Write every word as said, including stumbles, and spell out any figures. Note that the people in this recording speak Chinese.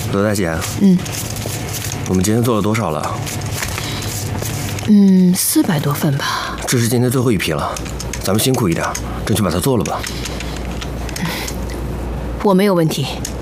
罗大姐， 嗯， 我们今天做了多少了？ 嗯，四百多份吧。 这是今天最后一批了，咱们辛苦一点，争取把它做了吧。 我没有问题。